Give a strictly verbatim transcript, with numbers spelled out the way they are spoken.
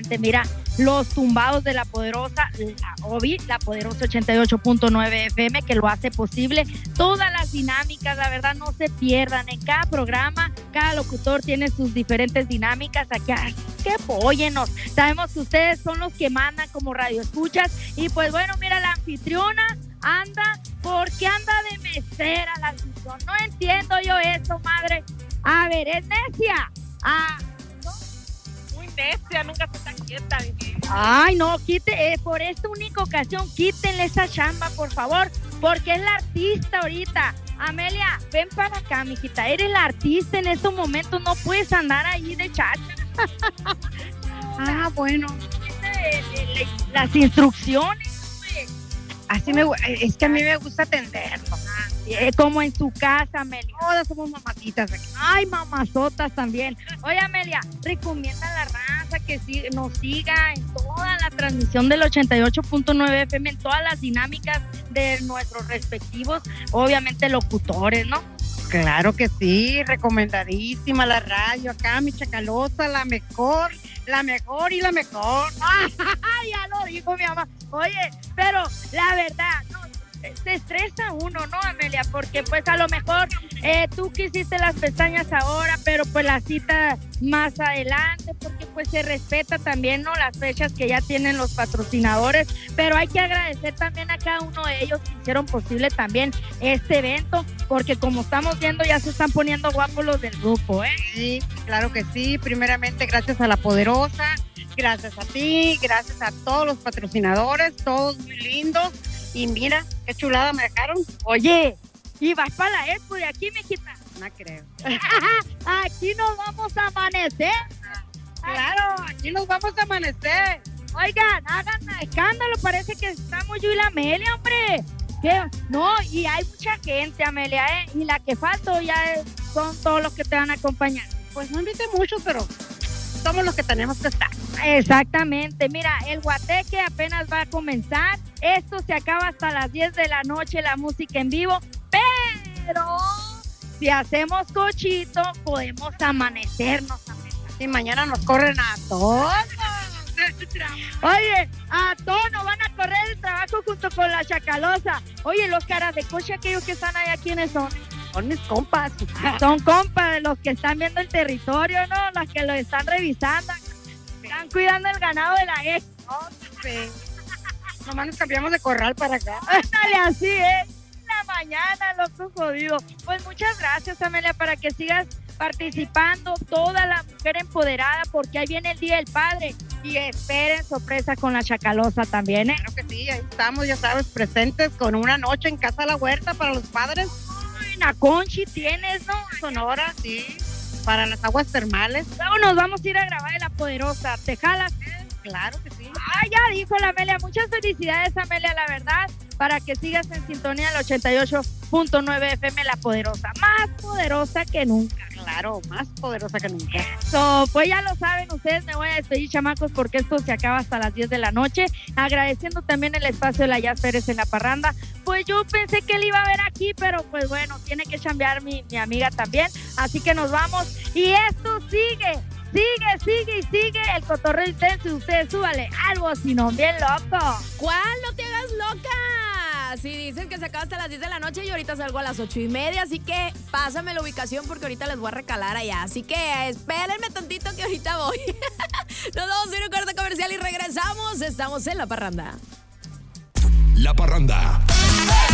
obviamente, mira, los tumbados de la poderosa, la Obi, la poderosa ochenta y ocho punto nueve F M, que lo hace posible. Todas las dinámicas, la verdad, no se pierdan. En cada programa, cada locutor tiene sus diferentes dinámicas. Aquí, ay, que apóyennos. Sabemos que ustedes son los que mandan como radio escuchas. Y pues bueno, mira, la anfitriona anda, porque anda de mesera la anfitriona. No entiendo yo eso, madre. A ver, es necia. Ah, muy necia, nunca se está quieta. Ay, no, quite, eh, por esta única ocasión, quítenle esa chamba, por favor, porque es la artista ahorita. Amelia, ven para acá, mijita, eres la artista en estos momentos, no puedes andar ahí de chacha. Ah, bueno. Eh, eh, las instrucciones. Así me, es que a mí me gusta atenderlo. Eh, como en tu casa, Amelia. Todas somos mamacitas aquí. Ay, mamazotas también. Oye, Amelia, recomienda a la raza que sí, nos siga en toda la transmisión del ochenta y ocho punto nueve F M, en todas las dinámicas de nuestros respectivos, obviamente, locutores, ¿no? Claro que sí, recomendadísima la radio acá, mi Chacalosa, la mejor, la mejor y la mejor. Ya lo dijo mi mamá. Oye, pero la verdad, no, se estresa uno, ¿no, Amelia? Porque pues a lo mejor eh, tú quisiste las pestañas ahora, pero pues la cita más adelante, porque pues se respeta también, ¿no?, las fechas que ya tienen los patrocinadores, pero hay que agradecer también a cada uno de ellos que hicieron posible también este evento, porque como estamos viendo ya se están poniendo guapos los del grupo, ¿eh? Sí, claro que sí, primeramente gracias a la poderosa, gracias a ti, gracias a todos los patrocinadores, todos muy lindos. Y mira, qué chulada me dejaron. Oye, ¿y vas para la expo de aquí, mijita? No creo. Aquí nos vamos a amanecer. Claro, aquí nos vamos a amanecer. Oigan, hagan escándalo, parece que estamos yo y la Amelia, hombre. ¿Qué? No, y hay mucha gente, Amelia, ¿eh? Y la que faltó ya es, son todos los que te van a acompañar. Pues no invité muchos, pero somos los que tenemos que estar. Exactamente, mira, el guateque apenas va a comenzar, esto se acaba hasta las diez de la noche, la música en vivo, pero si hacemos cochito, podemos amanecernos. Y mañana nos corren a todos. Oye, a todos nos van a correr el trabajo junto con la Chacalosa. Oye, los caras de coche, aquellos que están allá, ¿quiénes son? Son mis compas. Son compas, los que están viendo el territorio, ¿no? Los que lo están revisando. Están cuidando el ganado de la ex. Oh, sí. Nomás nos cambiamos de corral para acá. Ándale, así, ¿eh? La mañana, loco jodido. Pues muchas gracias, Amelia, para que sigas participando, toda la mujer empoderada, porque ahí viene el Día del Padre. Y esperen sorpresa con la Chacalosa también, ¿eh? Claro que sí, ahí estamos, ya sabes, presentes con una noche en Casa de la Huerta para los padres. Ay, Naconchi tienes, ¿no? Sonora, sí, para las aguas termales. Luego nos vamos a ir a grabar en La Poderosa. ¿Te jalas? Claro que sí. Ah, ya dijo la Amelia. Muchas felicidades, Amelia, la verdad, para que sigas en sintonía del ochenta y ocho punto nueve F M, La Poderosa. Más poderosa que nunca. Claro, más poderosa que nunca. So, pues ya lo saben ustedes, me voy a despedir, chamacos, porque esto se acaba hasta las diez de la noche. Agradeciendo también el espacio de la Jazz Pérez en La Parranda. Pues yo pensé que él iba a ver aquí, pero pues bueno, tiene que chambear mi, mi amiga también. Así que nos vamos. Y esto sigue. Sigue, sigue y sigue el cotorreo intenso y ustedes súbale algo, sino bien loco. ¿Cuál? No te hagas loca. Si dices que se acaba hasta las diez de la noche y ahorita salgo a las ocho y media, así que pásame la ubicación porque ahorita les voy a recalar allá. Así que espérenme tantito que ahorita voy. Nos vamos a ir a un corte comercial y regresamos. Estamos en La Parranda. La Parranda.